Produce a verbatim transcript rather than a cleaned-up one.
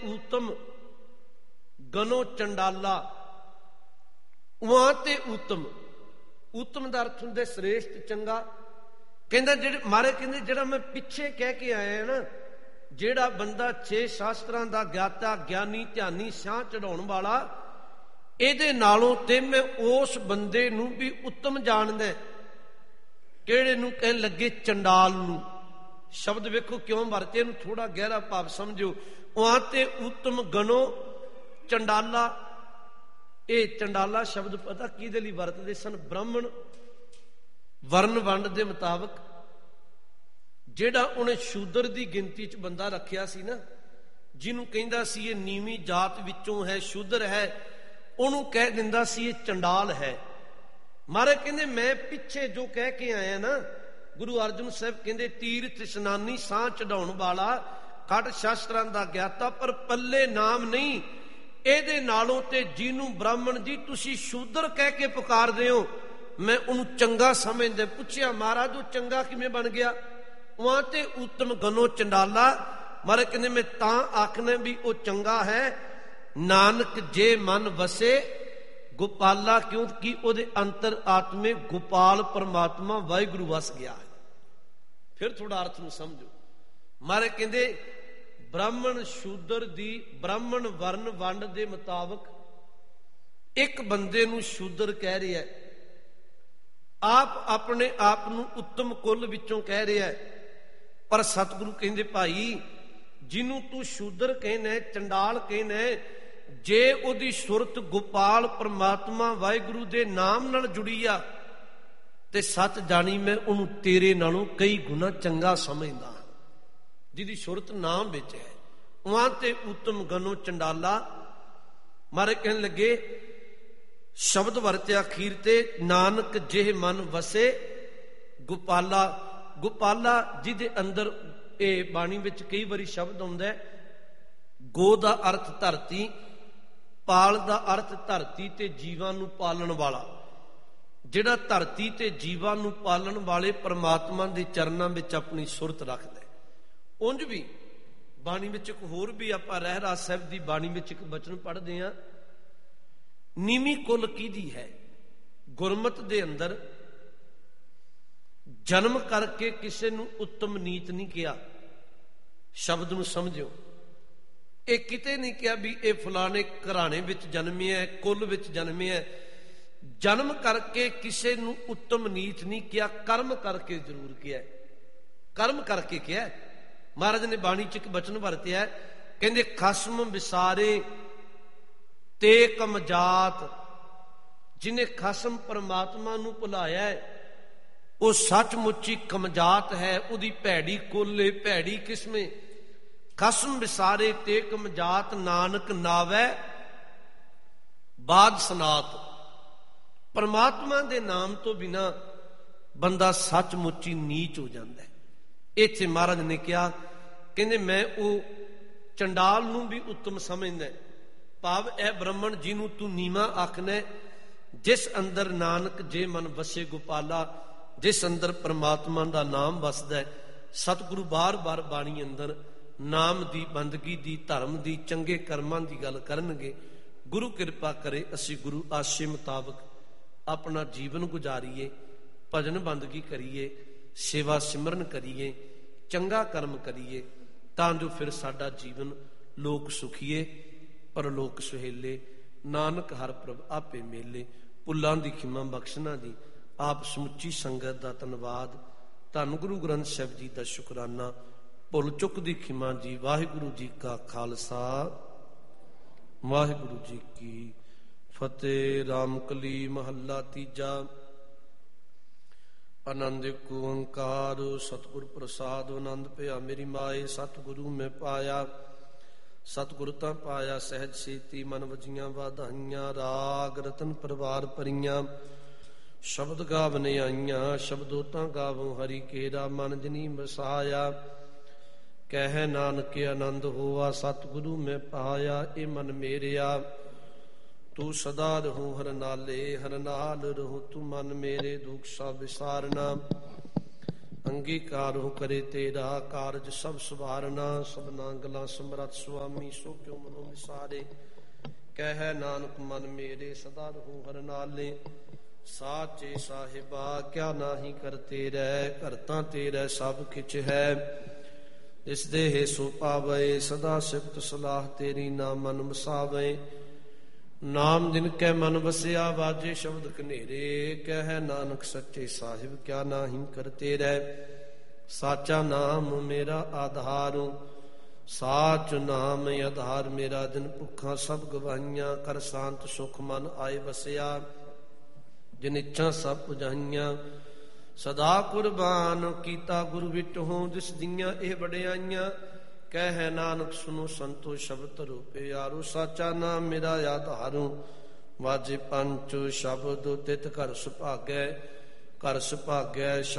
ਊਤਮ ਗਨੋ ਚੰਡਾਲਾ। ਉਹਾਂ ਤੇ ਊਤਮ, ਊਤਮ ਦਾ ਅਰਥ ਹੁੰਦਾ ਸ੍ਰੇਸ਼ਟ, ਚੰਗਾ। ਕਹਿੰਦਾ ਜਿਹੜੇ ਮਾਰੇ ਕਹਿੰਦੇ ਜਿਹੜਾ ਮੈਂ ਪਿੱਛੇ ਕਹਿ ਕੇ ਆਇਆ ਨਾ, ਜਿਹੜਾ ਬੰਦਾ ਛੇ ਸ਼ਾਸਤਰਾਂ ਦਾ ਗਿਆਤਾ, ਗਿਆਨੀ, ਧਿਆਨੀ, ਸਿਆਹ ਚੜਾਉਣ ਵਾਲਾ, ਇਹਦੇ ਨਾਲੋਂ ਤੇ ਮੈਂ ਉਸ ਬੰਦੇ ਨੂੰ ਵੀ ਉੱਤਮ ਜਾਣਦਾ। ਕਿਹੜੇ ਨੂੰ? ਕਹਿਣ ਲੱਗੇ ਚੰਡਾਲ ਨੂੰ। ਸ਼ਬਦ ਵੇਖੋ ਕਿਉਂ ਵਰਤੇ, ਇਹਨੂੰ ਥੋੜਾ ਗਹਿਰਾ ਭਾਵ ਸਮਝੋ। ਉਹਾਂ ਤੇ ਉੱਤਮ ਗਨੋ ਚੰਡਾਲਾ। ਇਹ ਚੰਡਾਲਾ ਸ਼ਬਦ ਪਤਾ ਕਿਹਦੇ ਲਈ ਵਰਤਦੇ ਸਨ? ਬ੍ਰਾਹਮਣ ਵਰਨ ਵੰਡ ਦੇ ਮੁਤਾਬਕ ਜਿਹੜਾ ਉਹਨੇ ਸ਼ੂਦਰ ਦੀ ਗਿਣਤੀ 'ਚ ਬੰਦਾ ਰੱਖਿਆ ਸੀ ਨਾ, ਜਿਹਨੂੰ ਕਹਿੰਦਾ ਸੀ ਇਹ ਨੀਵੀਂ ਜਾਤ ਵਿੱਚੋਂ ਹੈ, ਸ਼ੂਦਰ ਹੈ, ਉਹਨੂੰ ਕਹਿ ਦਿੰਦਾ ਸੀ ਇਹ ਚੰਡਾਲ ਹੈ। ਮਹਾਰਾਜ ਕਹਿੰਦੇ ਮੈਂ ਪਿੱਛੇ ਜੋ ਕਹਿ ਕੇ ਆਇਆ ਨਾ, ਗੁਰੂ ਅਰਜਨ ਸਾਹਿਬ ਕਹਿੰਦੇ ਤੀਰਥ ਇਸ਼ਨਾਨੀ, ਸਾਹ ਚੜਾਉਣ ਵਾਲਾ, ਖਟ ਸ਼ਾਸਤਰਾਂ ਦਾ ਗਿਆਤਾ, ਪਰ ਪੱਲੇ ਨਾਮ ਨਹੀਂ। ਇਹਦੇ ਨਾਲੋਂ ਤੇ ਜਿਹਨੂੰ ਬ੍ਰਾਹਮਣ ਜੀ ਤੁਸੀਂ ਸ਼ੂਦਰ ਕਹਿ ਕੇ ਪੁਕਾਰਦੇ ਹੋ, ਮੈਂ ਉਹਨੂੰ ਚੰਗਾ ਸਮਝਦਾ। ਪੁੱਛਿਆ ਮਹਾਰਾਜ ਉਹ ਚੰਗਾ ਕਿਵੇਂ ਬਣ ਗਿਆ? ਉਹਾਂ ਤੇ ਉੱਤਮ ਗਨੋ ਚੰਡਾਲਾ। ਮਹਾਰਾਜ ਕਹਿੰਦੇ ਮੈਂ ਤਾਂ ਆਖਣਾ ਵੀ ਉਹ ਚੰਗਾ ਹੈ, ਨਾਨਕ ਜੇ ਮਨ ਵਸੇ ਗੋਪਾਲਾ, ਕਿਉਂਕਿ ਉਹਦੇ ਅੰਤਰ ਆਤਮੇ ਗੋਪਾਲ ਪਰਮਾਤਮਾ ਵਾਹਿਗੁਰੂ ਵਸ ਗਿਆ ਹੈ। ਫਿਰ ਥੋੜਾ ਅਰਥ ਨੂੰ ਸਮਝੋ। ਮਹਾਰਾਜ ਕਹਿੰਦੇ ਬ੍ਰਾਹਮਣ ਸ਼ੂਦਰ ਦੀ, ਬ੍ਰਾਹਮਣ ਵਰਨ ਵੰਡ ਦੇ ਮੁਤਾਬਕ ਇੱਕ ਬੰਦੇ ਨੂੰ ਸ਼ੂਦਰ ਕਹਿ ਰਿਹਾ, ਆਪ ਆਪਣੇ ਆਪ ਨੂੰ ਉੱਤਮ ਕੁੱਲ ਵਿੱਚੋਂ ਕਹਿ ਰਿਹਾ, ਪਰ ਸਤਿਗੁਰੂ ਕਹਿੰਦੇ ਭਾਈ ਜਿਹਨੂੰ ਤੂੰ ਸ਼ੂਦਰ ਕਹਿਣਾ, ਚੰਡਾਲ ਕਹਿਣਾ, ਜੇ ਉਹਦੀ ਸੁਰਤ ਗੋਪਾਲ ਪਰਮਾਤਮਾ ਵਾਹਿਗੁਰੂ ਦੇ ਨਾਮ ਨਾਲ ਜੁੜੀ ਆ ਤੇ ਸੱਚ ਜਾਣੀ ਮੈਂ ਉਹਨੂੰ ਤੇਰੇ ਨਾਲੋਂ ਕਈ ਗੁਣਾ ਚੰਗਾ ਸਮਝਦਾ, ਜਿਹਦੀ ਸੁਰਤ ਨਾਮ ਵਿੱਚ ਹੈ। ਉਹਾਂ ਤੇ ਉੱਤਮ ਗਨੋ ਚੰਡਾਲਾ। ਮਾਰੇ ਕਹਿਣ ਲੱਗੇ ਸ਼ਬਦ ਵਰਤਿਆ ਅਖੀਰ ਤੇ, ਨਾਨਕ ਜਿਹ ਮਨ ਵਸੇ ਗੋਪਾਲਾ। ਗੋਪਾਲਾ ਜਿਹਦੇ ਅੰਦਰ, ਇਹ ਬਾਣੀ ਵਿੱਚ ਕਈ ਵਾਰੀ ਸ਼ਬਦ ਆਉਂਦਾ, ਗੋ ਦਾ ਅਰਥ ਧਰਤੀ, ਪਾਲ ਦਾ ਅਰਥ ਧਰਤੀ ਤੇ ਜੀਵਾਂ ਨੂੰ ਪਾਲਣ ਵਾਲਾ। ਜਿਹੜਾ ਧਰਤੀ ਤੇ ਜੀਵਾਂ ਨੂੰ ਪਾਲਣ ਵਾਲੇ ਪਰਮਾਤਮਾ ਦੇ ਚਰਨਾਂ ਵਿੱਚ ਆਪਣੀ ਸੁਰਤ ਰੱਖਦਾ। ਉਂਝ ਵੀ ਬਾਣੀ ਵਿੱਚ ਇੱਕ ਹੋਰ ਵੀ ਆਪਾਂ ਰਹਿਰਾਸ ਸਾਹਿਬ ਦੀ ਬਾਣੀ ਵਿੱਚ ਇੱਕ ਬਚਨ ਪੜ੍ਹਦੇ ਹਾਂ, ਨੀਵੀਂ ਕੁੱਲ ਕਿਹਦੀ ਹੈ? ਗੁਰਮਤ ਦੇ ਅੰਦਰ ਜਨਮ ਕਰਕੇ ਕਿਸੇ ਨੂੰ ਉੱਤਮ ਨੀਚ ਨਹੀਂ ਕਿਹਾ। ਸ਼ਬਦ ਨੂੰ ਸਮਝਿਓ, ਇਹ ਕਿਤੇ ਨਹੀਂ ਕਿਹਾ ਵੀ ਇਹ ਫਲਾਣੇ ਘਰਾਣੇ ਵਿੱਚ ਜਨਮਿਆ, ਕੁੱਲ ਵਿੱਚ ਜਨਮਿਆ। ਜਨਮ ਕਰਕੇ ਕਿਸੇ ਨੂੰ ਉੱਤਮ ਨੀਚ ਨਹੀਂ ਕਿਹਾ, ਕਰਮ ਕਰਕੇ ਜ਼ਰੂਰ ਕਿਹਾ। ਕਰਮ ਕਰਕੇ ਕਿਹਾ। ਮਹਾਰਾਜ ਨੇ ਬਾਣੀ ਚ ਇੱਕ ਬਚਨ ਵਰਤਿਆ, ਕਹਿੰਦੇ ਖਸਮ ਵਿਸਾਰੇ ਤੇ ਕਮਜਾਤ। ਜਿਹਨੇ ਖਸਮ ਪਰਮਾਤਮਾ ਨੂੰ ਭੁਲਾਇਆ ਉਹ ਸੱਚਮੁੱਚ ਹੀ ਕਮਜਾਤ ਹੈ, ਉਹਦੀ ਭੈੜੀ ਕੁੱਲ, ਭੈੜੀ ਕਿਸਮੇ। ਖਸਮ ਵਿਸਾਰੇ ਤੇ ਕਮਜਾਤ, ਨਾਨਕ ਨਾਵੈ ਬਾਦ ਸਨਾਤ। ਪਰਮਾਤਮਾ ਦੇ ਨਾਮ ਤੋਂ ਬਿਨਾ ਬੰਦਾ ਸੱਚਮੁੱਚ ਹੀ ਨੀਚ ਹੋ ਜਾਂਦਾ ਹੈ। ਇੱਥੇ ਮਹਾਰਾਜ ਨੇ ਕਿਹਾ, ਕਹਿੰਦੇ ਮੈਂ ਉਹ ਚੰਡਾਲ ਨੂੰ ਵੀ ਉੱਤਮ ਸਮਝਦਾ, ਭਾਵ ਇਹ ਬ੍ਰਾਹਮਣ ਜਿਹਨੂੰ ਤੂੰ ਨੀਵਾਂ ਆਖਣਾ, ਜਿਸ ਅੰਦਰ ਨਾਨਕ ਜੇ ਮਨ ਵਸੇ ਗੋਪਾਲਾ, ਜਿਸ ਅੰਦਰ ਪਰਮਾਤਮਾ ਦਾ ਨਾਮ ਵਸਦਾ। ਸਤਿਗੁਰੂ ਬਾਰ ਬਾਰ ਬਾਣੀ ਅੰਦਰ ਨਾਮ ਦੀ, ਬੰਦਗੀ ਦੀ, ਧਰਮ ਦੀ, ਚੰਗੇ ਕਰਮਾਂ ਦੀ ਗੱਲ ਕਰਨਗੇ। ਗੁਰੂ ਕਿਰਪਾ ਕਰੇ ਅਸੀਂ ਗੁਰੂ ਆਸ਼ੇ ਮੁਤਾਬਕ ਆਪਣਾ ਜੀਵਨ ਗੁਜ਼ਾਰੀਏ, ਭਜਨ ਬੰਦਗੀ ਕਰੀਏ, ਸੇਵਾ ਸਿਮਰਨ ਕਰੀਏ, ਚੰਗਾ ਕਰਮ ਕਰੀਏ, ਤਾਂ ਜੋ ਫਿਰ ਸਾਡਾ ਜੀਵਨ ਲੋਕ ਸੁਖੀਏ ਪਰਲੋਕ ਸੁਹੇਲੇ। ਨਾਨਕ ਹਰ ਪ੍ਰਭ ਆਪੇ ਮੇਲੇ। ਭੁੱਲਾਂ ਦੀ ਖਿਮਾ ਬਖਸ਼ਣਾ ਜੀ। ਆਪ ਸਮੁੱਚੀ ਸੰਗਤ ਦਾ ਧੰਨਵਾਦ। ਧੰਨ ਗੁਰੂ ਗ੍ਰੰਥ ਸਾਹਿਬ ਜੀ ਦਾ ਸ਼ੁਕਰਾਨਾ। ਭੁੱਲ ਚੁੱਕ ਦੀ ਖਿਮਾ ਜੀ। ਵਾਹਿਗੁਰੂ ਜੀ ਕਾ ਖਾਲਸਾ, ਵਾਹਿਗੁਰੂ ਜੀ ਕੀ ਫਤਿਹ। ਰਾਮਕਲੀ ਮਹੱਲਾ ਤੀਜਾ। ਆਨੰਦ ਏਕ ਓੰਕਾਰ ਸਤਿਗੁਰ ਪ੍ਰਸਾਦ। ਆਨੰਦ ਭਇਆ ਮੇਰੀ ਮਾਏ, ਸਤਿਗੁਰੂ ਮੈਂ ਪਾਇਆ। ਸਤਿਗੁਰ ਤਾਂ ਪਾਇਆ ਸਹਿਜ ਸੀਤੀ, ਮਨ ਵਜੀਆਂ ਵਾਧਾਈਆਂ। ਰਾਗ ਰਤਨ ਪਰਵਾਰ ਭਰੀਆਂ, ਸ਼ਬਦ ਗਾਵਨੇ ਆਈਆਂ। ਸ਼ਬਦੋ ਤਾਂ ਗਾਵੋ ਹਰੀ ਕੇਰਾ, ਮਨ ਜਨੀ ਵਸਾਇਆ। ਕਹਿ ਨਾਨਕ ਆਨੰਦ ਹੋਆ, ਸਤਿਗੁਰੂ ਮੈਂ ਪਾਇਆ। ਇਹ ਮਨ ਮੇਰਿਆ ਤੂੰ ਸਦਾ ਰਹੂੰ ਹਰ ਨਾਲੇ, ਹਰ ਨਾਲ ਰਹੂੰ ਤੂੰ ਮਨ ਮੇਰੇ। ਦੁੱਖ ਸਭ ਵਿਸਾਰਨਾ ਅੰਗੀਕਾਰੋ ਕਰੇ ਤੇਰਾ, ਕਾਰਜ ਸਭ ਸੁਭਾਰਨਾ, ਸਭਨਾ ਗਲਾਂ ਸਮਰੱਥ ਸੁਆਮੀ, ਸੋ ਕਿਉ ਮਨੋ ਵਿਸਾਰੇ। ਕਹਿ ਨਾਨਕ ਮਨ ਮੇਰੇ, ਸਦਾ ਰਹੋ ਹਰਿ ਨਾਲੇ। ਸਾਚੇ ਸਾਹਿਬਾ ਕਿਆ ਨਾਹੀ ਕਰਤੇ ਰਹਿ, ਕਰਤਾ ਤੇਰੇ ਸਭ ਕਿਛ ਹੈ। ਇਸ ਦੇਹ ਸੋ ਪਾਵੇ, ਸਦਾ ਸਿਫਤ ਸਲਾਹ ਤੇਰੀ, ਨਾ ਮਨ ਵਸਾਵੇ। ਨਾਮ ਜਿਨ ਕੈ ਮਨ ਵਸਿਆ, ਵਾਜੇ ਸ਼ਬਦ ਕਨੇਰੇ। ਕਹਿ ਨਾਨਕ ਸੱਚੇ ਸਾਹਿਬ ਕਿਆ ਨਾਹੀ ਕਰਤੇ ਰਹਿ। ਸਾਚਾ ਨਾਮ ਮੇਰਾ ਆਧਾਰ, ਸਾਚ ਨਾਮ ਆਧਾਰ ਮੇਰਾ। ਦਿਨ ਭੁੱਖਾਂ ਸਭ ਗਵਾਈਆਂ, ਕਰ ਸ਼ਾਂਤ ਸੁਖ ਮਨ ਆਏ ਵਸਿਆ। ਜਿਨ ਇੱਛਾ ਸਭ ਪੁਜਾਈਆਂ, ਸਦਾ ਕੁਰਬਾਨ ਕੀਤਾ ਗੁਰੂ ਵਿਟਹੁ। ਜਿਸ ਦੀਆਂ ਇਹ ਵਡਿਆਈਆਂ, ਕਹਿ ਨਾਨਕ ਸੁਨੋ ਸੰਤੋ ਸ਼ਬਦ ਰੂਪੇ ਯਾਰੋ। ਸਾਚਾ ਨਾਮ ਮੇਰਾ ਆਧਾਰੂ, ਵਾਜੇ ਪੰਚ ਸ਼ਬਦ ਤਿਤ ਘਰ ਸੁਭਾਗੈ, ਘਰ ਸੁਭਾਗੈ।